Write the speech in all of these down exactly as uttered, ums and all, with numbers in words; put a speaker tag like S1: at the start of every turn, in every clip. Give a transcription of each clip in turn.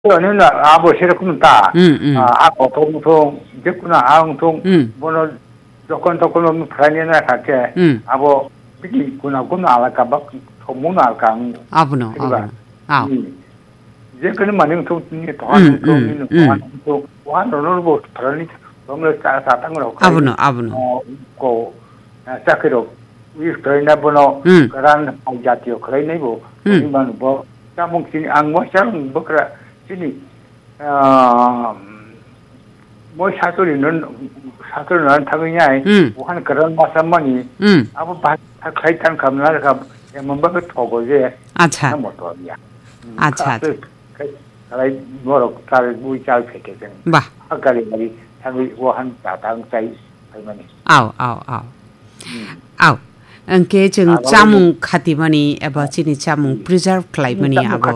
S1: 저는 아버 세력은 다 아버 동통 됐구나 아웅통 뭐는 조건 조건 없는 프라이나 갈게 아버 비기 구나 구나 알까 봐 도무나 알까
S2: 아버노 아버노 아
S1: 이제 그는 만능 통이 도안 통이는 도안 통 도안으로 뭐 프라이 너무 잘 사탕 걸
S2: 아버노 아버노
S1: 어고 사케로 위 프라이나 보노 그런 자티요 그래네 뭐 이만 뭐 자몽신 안고 샤는 뭐 그래 sini mo satu ni non satu non thangnya bukan keren masa mani apa bah kaitan kamera kam yang membuat togo je
S2: acha
S1: motor dia
S2: acha
S1: kalau borok kalau buical peke kan
S2: bah
S1: kali kali thang wahan datang sai mani
S2: au au au au angke jeng jamung khatimani eba chini jamung preserve khlaimani abo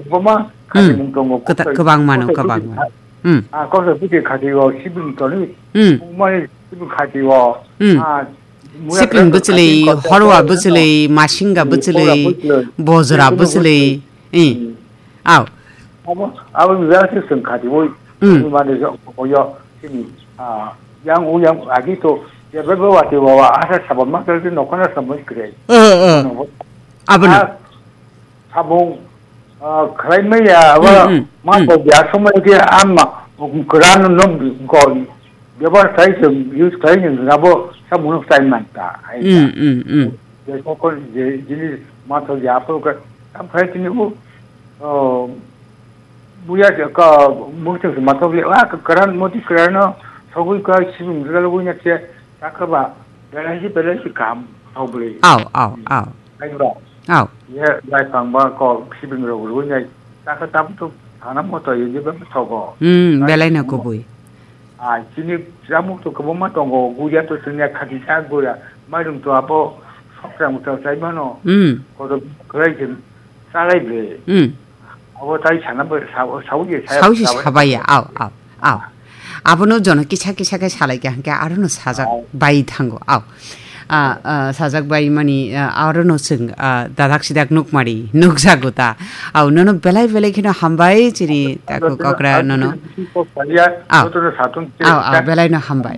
S2: kabang mano kabang 음.
S1: 아, 거기서 부대 가지고 십분 돈이 음. 정말 십분 가지고 아
S2: 십분 붙을래 허로와 붙을래 마신가 붙을래 보즈라 붙을래 이 아우
S1: 아무 아무 외학생 가지고 음 말해서 뭐요 신이 아 양우양 아기도 여러분 와대 와 아사 사범만 그렇게 놓고나 선물 그래
S2: 어어 아버나
S1: 사봉 어 그라이메야 와 마고 야소마게 암마 그라는 놈 거기 몇번 사이즈 유스 가이는 나보 사무는 사이만다
S2: 음음음
S1: 그래서 그 이제 진이 마토 야포가 참 파이팅이고 어 뭐야 그 뭐죠 마토리 아 그런 뭐지 그러나 서구가 지금 들어가고 있는 게 잠깐만 밸런스 밸런스 감 하고래
S2: 아우 아우 아우
S1: 아이고
S2: 아우
S1: 예 나이 방바 거 시빙으로 그러고 이제 딱 답도 하나 뭐더 얘기하면 서고
S2: 음 벨라이나 고보이
S1: 아 진이 자목도 그것만 동고 구야도 그냥 같이 살고야 말좀 또 아버 속상부터 살면은 음 그도 그래 좀 살아야
S2: 음
S1: 아버 다시 사는 거 사고 사오게
S2: 사오시 사바야 아우 아우 아우 아버노 저는 끼차끼차게 살아게 한게 아르노 사작 바이 탄거 아우 아 사작 바이 마니 아르노 승 다닥시닥 눅마리 눅사고다 아우 너는 벨라이 벨라이키노 함바이 지리 타고 거그라 너는 아우 아우 벨라이노 함바이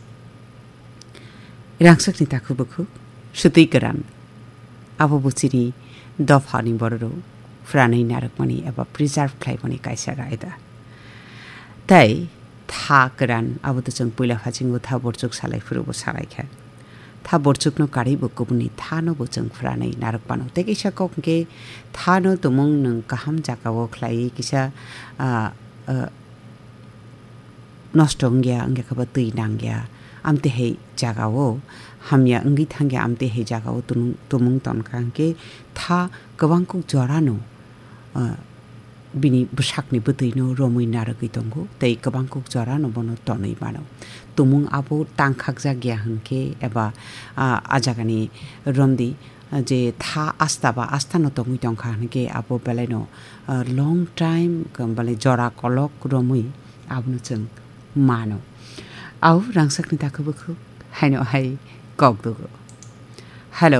S2: 이랑석니 타쿠부쿠 수티그란 아부 부치리 더파니 버로 프라니 나르마니 아바 프리저브 클라이마니 카이사가이다 ताई था गोरान आबोथ' जों बयला फाजिंगो था बरजुक सालायफोरबो सालायखा था बरजुकनो कारिबो गुबुननि थानोबो जों फुरानै नारकबानो ते किसा कके थानो तुमुं नों गाहाम जागावो ख्लाय किसा नष्ट अंगिया अंगियाखौबो दै नांगिया आमते हे जागावो हामिया अंगि थांगिया आमते हे जागावो तुमुं तनखांके था गोबांखौ जरानो बिनि बुसाकनि बदैनो रमै नारगै दंगो तै गोबांखौ जरानो बनो तनै बानो तुमुं आबो तांखाक जागिया हनके एबा आजागानि रमदि जे था आस्था बा आस्था न तंगै तंखा हनके आबो बेलायनो लंग टाइम गम्बाले जरा कलक रमै आबनो जों मानो आउ रांसाकनि ताखोबोखौ हायनो हाय गगदगो हेलो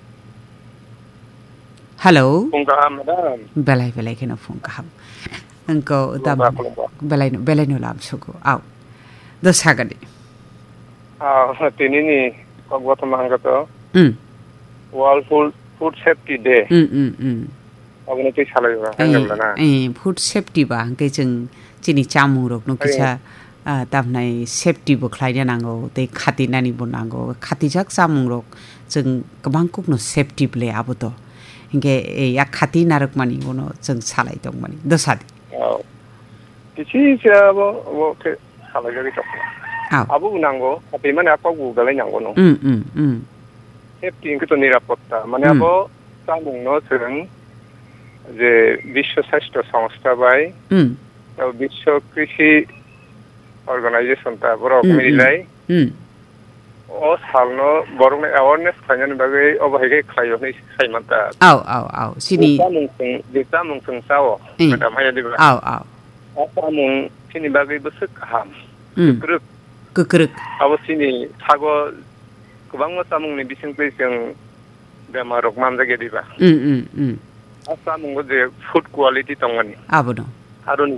S2: हेलो
S3: फुंगाहाम madam
S2: belai belai kena fungkaham engkau tam belai belai no lam suku au dosagani
S3: ah tini ni kogwa tamanga to
S2: mm
S3: world food food safety day
S2: mm mm mm
S3: abone ti salaiba hangamna
S2: eh food safety ba hangke जों chini chamu rok no kisa tamnai safety bo khlaina nango te khatinani bo nango khatijak chamung rok जों गोबांखौ no safety ble aboto इंगे या खाती नारक मानी बोनो जों सालाय दं मानी दसादि
S3: औ किछि जाबो वो के सालाय गरि दं
S2: औ
S3: आबो नांगौ खाती माने आपा गुगालाय नांगौ न
S2: उम उम उम
S3: सेफ्टी इंको निरापत्ता माने आबो सामुंनो जों जे विश्व स्वास्थ्य संस्था बाय
S2: उम
S3: विश्व कृषि अर्गानाइजेशन ता बरो मिलाय
S2: उम
S3: ओ सालनो बरंने अवेयरनेस खायनानि बागै अबहायगे खायनै खायमानता
S2: औ औ औ सिनि
S3: सामुंजों जे सामुंजों सावो मेडाम हायदिबा
S2: औ औ
S3: सामुं सिनि बागै बोसो गाहाम गोग्रोग
S2: गोग्रोग
S3: आबो सिनि थागो गोबां सामुंनि बिसिंखै जों बेमार रग मानजागे दिबा
S2: उम उम उम
S3: सामुंगो जे फुड क्वालिटी दंगनि
S2: आबो दं
S3: 하루는